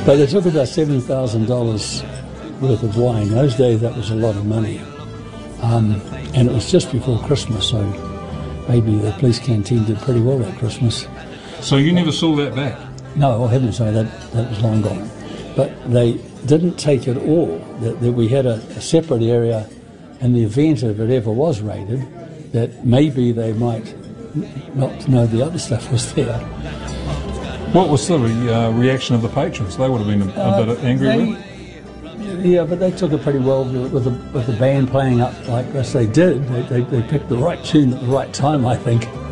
But they took about $7,000 worth of wine. Those days that was a lot of money. And it was just before Christmas, so maybe the police canteen did pretty well that Christmas. So you never saw that back? No, heavens no, that was long gone. But they didn't take it all. That we had a separate area in the event if it ever was raided, that maybe they might not know the other stuff was there. What was the reaction of the patrons? They would have been a bit angry. Yeah, but they took it pretty well with the band playing up like this. They did. They picked the right tune at the right time, I think.